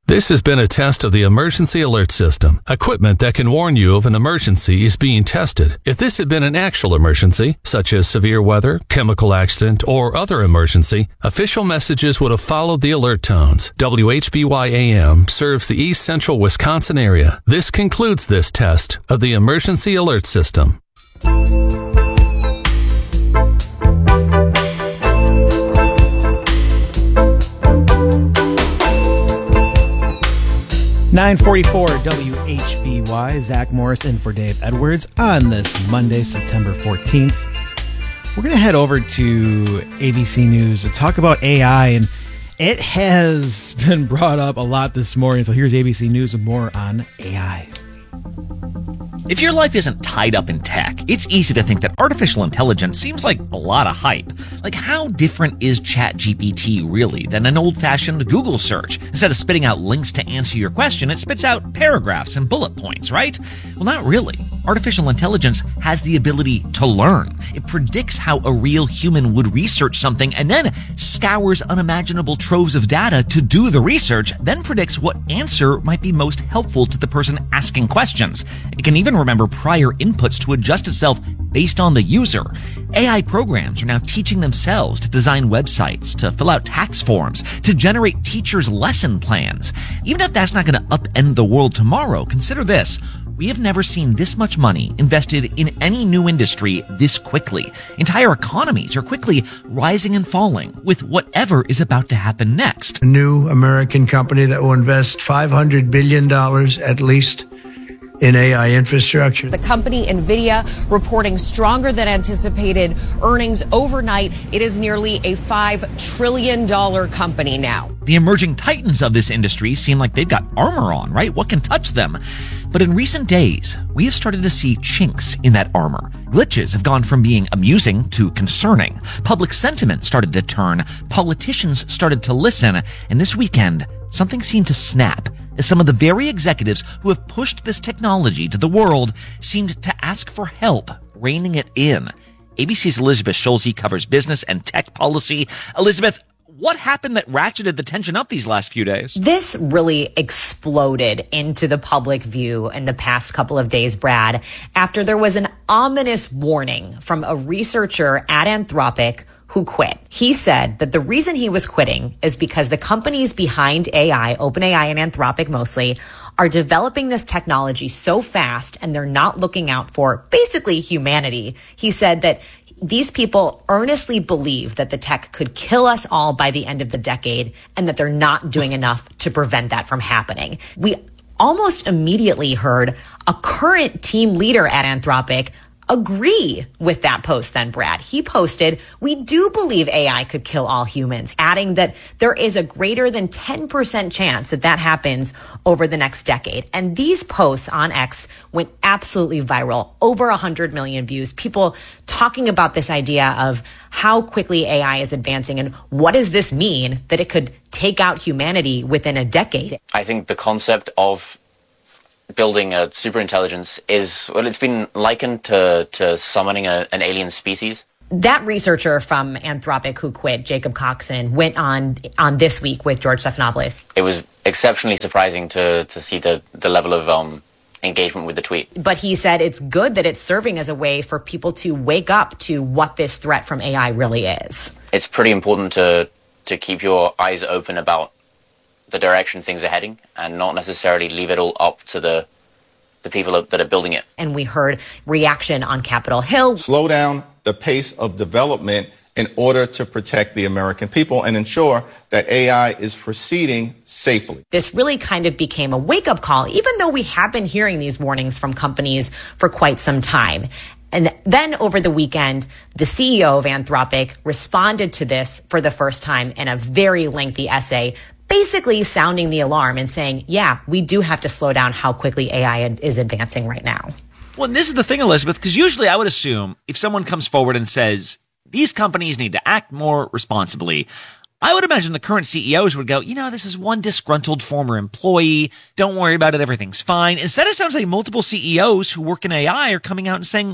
This has been a test of the emergency alert system. Equipment that can warn you of an emergency is being tested. If this had been an actual emergency, such as severe weather, chemical accident, or other emergency, official messages would have followed the alert tones. WHBY AM serves the East Central Wisconsin area. This concludes this test of the emergency alert system. 944 WHBY, Zach Morris in for Dave Edwards on this Monday, September 14th. We're going to head over to ABC News to talk about AI, and it has been brought up a lot this morning. So here's ABC News with more on AI. If your life isn't tied up in tech, it's easy to think that artificial intelligence seems like a lot of hype. Like, how different is ChatGPT really than an old-fashioned Google search? Instead of spitting out links to answer your question, it spits out paragraphs and bullet points, right? Well, not really. Artificial intelligence has the ability to learn. It predicts how a real human would research something and then scours unimaginable troves of data to do the research, then predicts what answer might be most helpful to the person asking questions. It can even remember prior inputs to adjust itself based on the user. AI programs are now teaching themselves to design websites, to fill out tax forms, to generate teachers' lesson plans. Even if that's not going to upend the world tomorrow, consider this. We have never seen this much money invested in any new industry this quickly. Entire economies are quickly rising and falling with whatever is about to happen next. A new American company that will invest $500 billion at least in AI infrastructure. The company NVIDIA reporting stronger than anticipated earnings overnight. It is nearly a $5 trillion company now. The emerging titans of this industry seem like they've got armor on, right? What can touch them? But in recent days, we have started to see chinks in that armor. Glitches have gone from being amusing to concerning. Public sentiment started to turn. Politicians started to listen. And this weekend, something seemed to snap as some of the very executives who have pushed this technology to the world seemed to ask for help reining it in. ABC's Elizabeth Schulze covers business and tech policy. Elizabeth, what happened that ratcheted the tension up these last few days? This really exploded into the public view in the past couple of days, Brad, after there was an ominous warning from a researcher at Anthropic who quit. He said that the reason he was quitting is because the companies behind AI, OpenAI and Anthropic mostly, are developing this technology so fast and they're not looking out for basically humanity. He said that these people earnestly believe that the tech could kill us all by the end of the decade and that they're not doing enough to prevent that from happening. We almost immediately heard a current team leader at Anthropic agree with that post then, Brad. He posted, "We do believe AI could kill all humans," adding that there is a greater than 10% chance that that happens over the next decade. And these posts on X went absolutely viral, over 100 million views, people talking about this idea of how quickly AI is advancing and what does this mean that it could take out humanity within a decade. I think the concept of building a superintelligence is, well, it's been likened to summoning an alien species. That researcher from Anthropic who quit, Jacob Coxon, went on This Week with George Stephanopoulos. It was exceptionally surprising to see the level of engagement with the tweet. But he said it's good that it's serving as a way for people to wake up to what this threat from AI really is. It's pretty important to keep your eyes open about the direction things are heading and not necessarily leave it all up to the people that are building it. And we heard reaction on Capitol Hill. Slow down the pace of development in order to protect the American people and ensure that AI is proceeding safely. This really kind of became a wake-up call, even though we have been hearing these warnings from companies for quite some time. And then over the weekend, the CEO of Anthropic responded to this for the first time in a very lengthy essay, basically sounding the alarm and saying, yeah, we do have to slow down how quickly AI is advancing right now. Well, and this is the thing, Elizabeth, because usually I would assume if someone comes forward and says, these companies need to act more responsibly, I would imagine the current CEOs would go, this is one disgruntled former employee. Don't worry about it. Everything's fine. Instead, it sounds like multiple CEOs who work in AI are coming out and saying,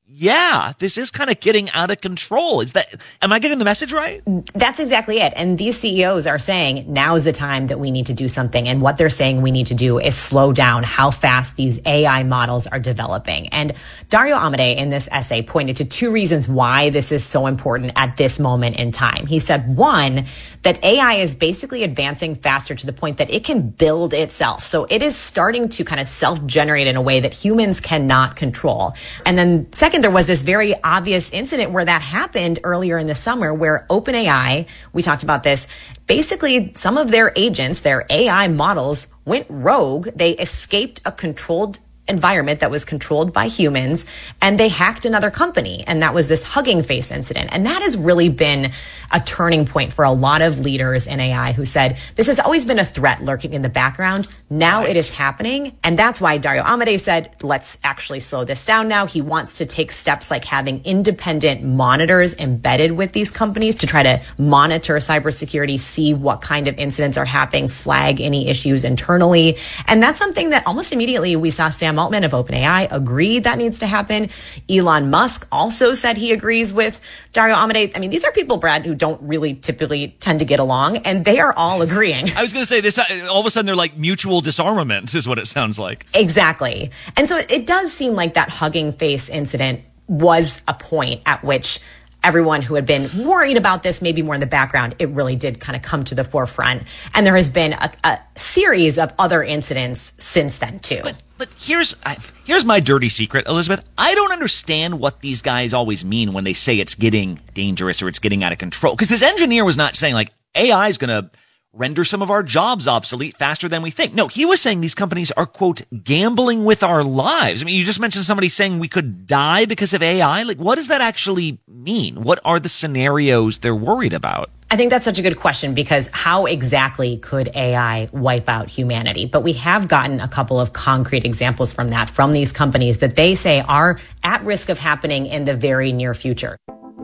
yeah, this is kind of getting out of control. Am I getting the message right? That's exactly it. And these CEOs are saying now's the time that we need to do something. And what they're saying we need to do is slow down how fast these AI models are developing. And Dario Amodei in this essay pointed to two reasons why this is so important at this moment in time. He said, one, that AI is basically advancing faster to the point that it can build itself. So it is starting to kind of self-generate in a way that humans cannot control. And then second, there was this very obvious incident where that happened earlier in the summer where OpenAI, we talked about this, basically some of their agents, their AI models went rogue. They escaped a controlled environment that was controlled by humans, and they hacked another company. And that was this Hugging Face incident. And that has really been a turning point for a lot of leaders in AI who said, this has always been a threat lurking in the background. Now it is happening. And that's why Dario Amodei said, let's actually slow this down now. He wants to take steps like having independent monitors embedded with these companies to try to monitor cybersecurity, see what kind of incidents are happening, flag any issues internally. And that's something that almost immediately we saw Sam Altman of OpenAI agree that needs to happen. Elon Musk also said he agrees with Dario Amodei. I mean, these are people, Brad, who don't really typically tend to get along, and they are all agreeing. I was going to say this, all of a sudden they're like mutual disarmaments is what it sounds like. Exactly. And so it does seem like that Hugging Face incident was a point at which everyone who had been worried about this, maybe more in the background, it really did kind of come to the forefront. And there has been a series of other incidents since then, too. But here's my dirty secret, Elizabeth. I don't understand what these guys always mean when they say it's getting dangerous or it's getting out of control. Because this engineer was not saying, like, AI is going to render some of our jobs obsolete faster than we think. No, he was saying these companies are, quote, gambling with our lives. I mean, you just mentioned somebody saying we could die because of AI. Like, what does that actually mean? What are the scenarios they're worried about? I think that's such a good question because how exactly could AI wipe out humanity? But we have gotten a couple of concrete examples from that, from these companies that they say are at risk of happening in the very near future.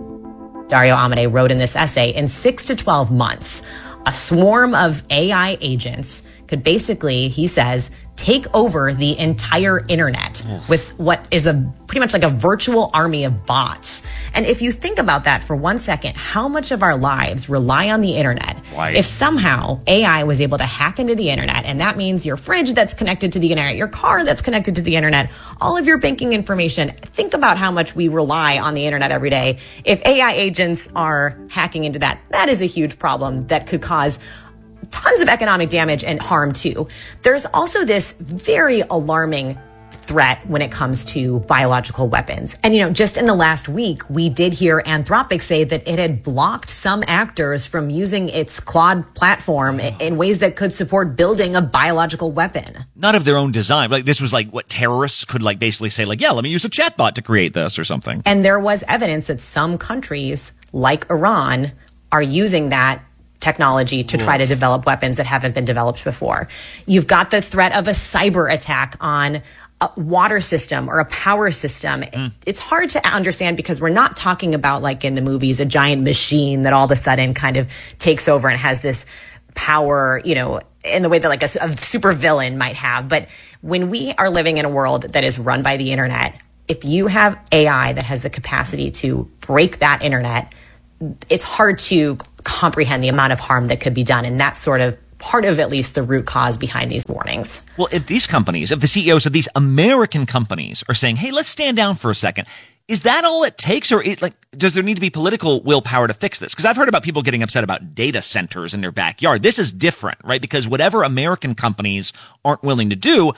Dario Amodei wrote in this essay, in 6 to 12 months, a swarm of AI agents could basically, he says, take over the entire internet with what is pretty much like a virtual army of bots. And if you think about that for 1 second, how much of our lives rely on the internet? Right. If somehow AI was able to hack into the internet, and that means your fridge that's connected to the internet, your car that's connected to the internet, all of your banking information, think about how much we rely on the internet every day. If AI agents are hacking into that, that is a huge problem that could cause tons of economic damage and harm too. There's also this very alarming threat when it comes to biological weapons. And, just in the last week, we did hear Anthropic say that it had blocked some actors from using its Claude platform in ways that could support building a biological weapon. Not of their own design. Like, this was like what terrorists could basically say, yeah, let me use a chatbot to create this or something. And there was evidence that some countries, like Iran, are using that technology to try to develop weapons that haven't been developed before. You've got the threat of a cyber attack on a water system or a power system. It's hard to understand because we're not talking about, like in the movies, a giant machine that all of a sudden kind of takes over and has this power, in the way that like a super villain might have. But when we are living in a world that is run by the internet, if you have AI that has the capacity to break that internet, it's hard to comprehend the amount of harm that could be done. And that's sort of part of at least the root cause behind these warnings. Well, if these companies, if the CEOs of these American companies are saying, hey, let's stand down for a second, is that all it takes? Or does there need to be political willpower to fix this? Because I've heard about people getting upset about data centers in their backyard. This is different, right? Because whatever American companies aren't willing to do,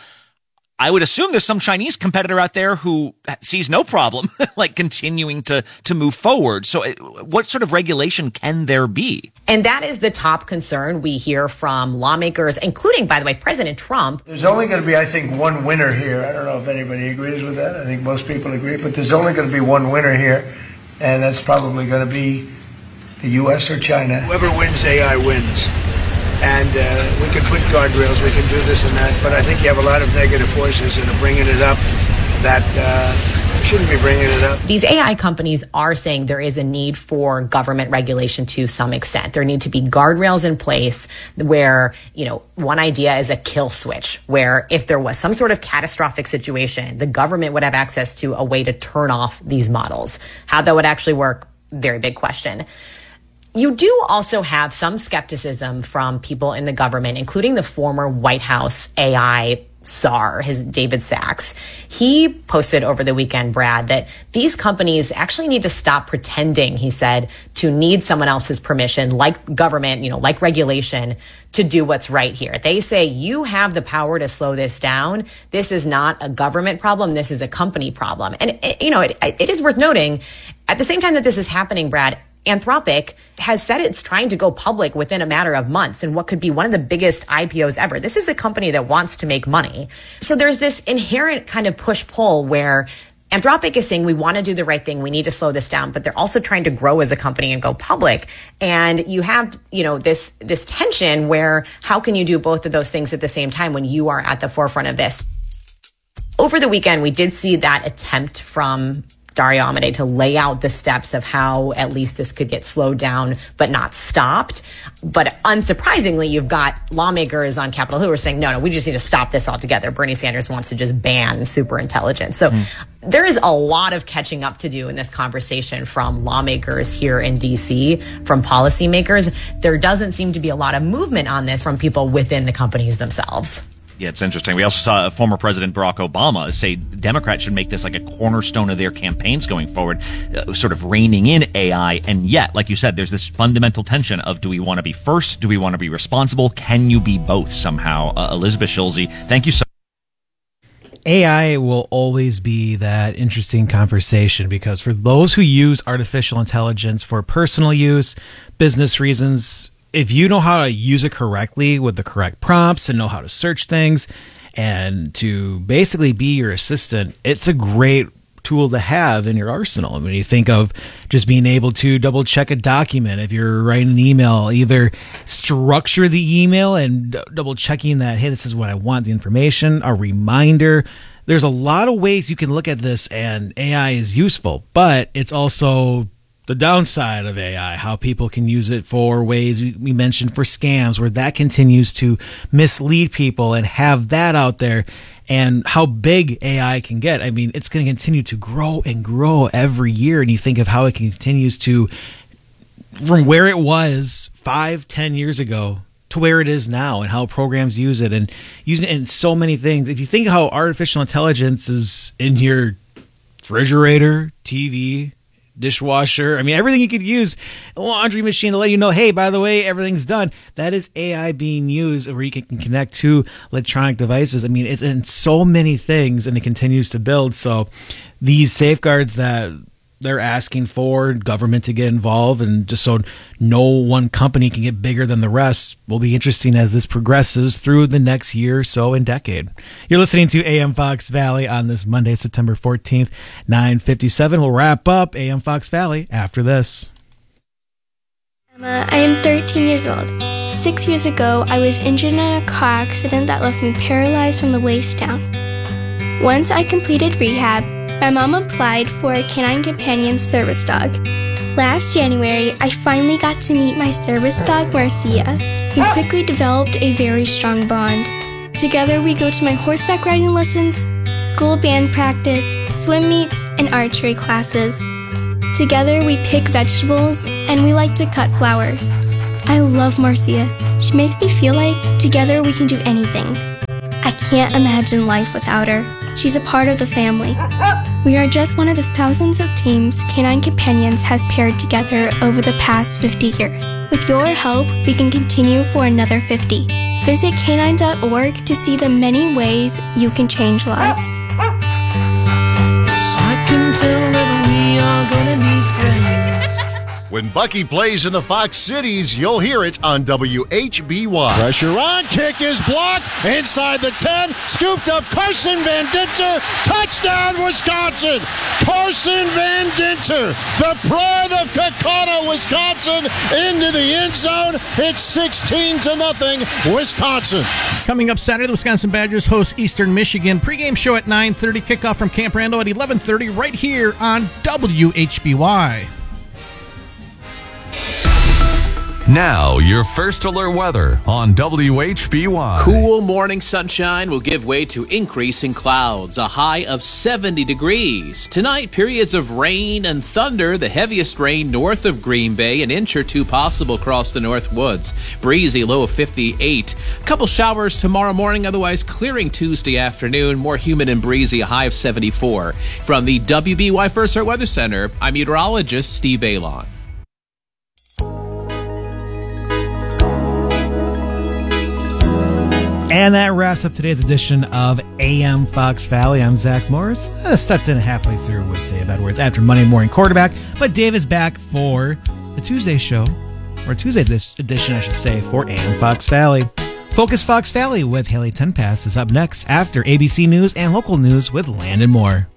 I would assume there's some Chinese competitor out there who sees no problem, continuing to move forward. So what sort of regulation can there be? And that is the top concern we hear from lawmakers, including, by the way, President Trump. There's only going to be, I think, one winner here. I don't know if anybody agrees with that. I think most people agree. But there's only going to be one winner here, and that's probably going to be the U.S. or China. Whoever wins AI wins. And we can put guardrails, we can do this and that, but I think you have a lot of negative forces that are bringing it up that Shouldn't be bringing it up. These AI companies are saying there is a need for government regulation to some extent. There need to be guardrails in place where, one idea is a kill switch, where if there was some sort of catastrophic situation, the government would have access to a way to turn off these models. How that would actually work, very big question. You do also have some skepticism from people in the government, including the former White House AI czar, David Sachs. He posted over the weekend, Brad, that these companies actually need to stop pretending, he said, to need someone else's permission, like government, like regulation, to do what's right here. They say you have the power to slow this down. This is not a government problem. This is a company problem. And, it is worth noting, at the same time that this is happening, Brad, Anthropic has said it's trying to go public within a matter of months in what could be one of the biggest IPOs ever. This is a company that wants to make money. So there's this inherent kind of push-pull where Anthropic is saying we want to do the right thing. We need to slow this down, but they're also trying to grow as a company and go public. And you have, this tension where how can you do both of those things at the same time when you are at the forefront of this? Over the weekend, we did see that attempt from Dario Amodei to lay out the steps of how at least this could get slowed down but not stopped. But unsurprisingly, you've got lawmakers on Capitol Hill who are saying, no, we just need to stop this altogether. Bernie Sanders wants to just ban superintelligence. So there is a lot of catching up to do in this conversation from lawmakers here in D.C., from policymakers. There doesn't seem to be a lot of movement on this from people within the companies themselves. Yeah, it's interesting. We also saw former President Barack Obama say Democrats should make this like a cornerstone of their campaigns going forward, sort of reining in AI. And yet, like you said, there's this fundamental tension of, do we want to be first? Do we want to be responsible? Can you be both somehow? Elizabeth Schulze, thank you so much. AI will always be that interesting conversation because for those who use artificial intelligence for personal use, business reasons, if you know how to use it correctly with the correct prompts and know how to search things and to basically be your assistant, it's a great tool to have in your arsenal. When you think of just being able to double check a document, if you're writing an email, either structure the email and double checking that, hey, this is what I want, the information, a reminder. There's a lot of ways you can look at this, and AI is useful, but it's also the downside of AI, how people can use it for ways we mentioned for scams, where that continues to mislead people and have that out there, and how big AI can get. I mean, it's going to continue to grow and grow every year. And you think of how it continues to, from where it was 5-10 years ago to where it is now, and how programs use it and using it in so many things. If you think how artificial intelligence is in your refrigerator, TV, dishwasher, I mean, everything you could use, a laundry machine to let you know, hey, by the way, everything's done. That is AI being used where you can connect to electronic devices. I mean, it's in so many things, and it continues to build. So these safeguards that they're asking for government to get involved, and just so no one company can get bigger than the rest, will be interesting as this progresses through the next year or so and decade. You're listening to AM Fox Valley on this Monday, September 14th, 9:57. We'll wrap up AM Fox Valley after this. Emma, I am 13 years old. 6 years ago, I was injured in a car accident that left me paralyzed from the waist down. Once I completed rehab, my mom applied for a Canine Companion service dog. Last January, I finally got to meet my service dog, Marcia, who quickly developed a very strong bond. Together, we go to my horseback riding lessons, school band practice, swim meets, and archery classes. Together, we pick vegetables, and we like to cut flowers. I love Marcia. She makes me feel like together we can do anything. I can't imagine life without her. She's a part of the family. We are just one of the thousands of teams Canine Companions has paired together over the past 50 years. With your help, we can continue for another 50. Visit canine.org to see the many ways you can change lives. When Bucky plays in the Fox Cities, you'll hear it on WHBY. Pressure on, kick is blocked, inside the 10, scooped up Carson Van Dinter, touchdown Wisconsin! Carson Van Dinter, the pride of Kakata, Wisconsin, into the end zone. It's 16-0, Wisconsin. Coming up Saturday, the Wisconsin Badgers host Eastern Michigan. Pre-game show at 9:30, kickoff from Camp Randall at 11:30, right here on WHBY. Now, your first alert weather on WHBY. Cool morning sunshine will give way to increasing clouds, a high of 70 degrees. Tonight, periods of rain and thunder, the heaviest rain north of Green Bay, an inch or two possible across the North Woods. Breezy, low of 58. A couple showers tomorrow morning, otherwise clearing Tuesday afternoon. More humid and breezy, a high of 74. From the WBY First Alert Weather Center, I'm meteorologist Steve Bailon. And that wraps up today's edition of AM Fox Valley. I'm Zach Morris. I stepped in halfway through with Dave Edwards after Monday Morning Quarterback, but Dave is back for the Tuesday show, or Tuesday edition, I should say, for AM Fox Valley. Focus Fox Valley with Haley Tenpass is up next after ABC News and local news with Landon Moore.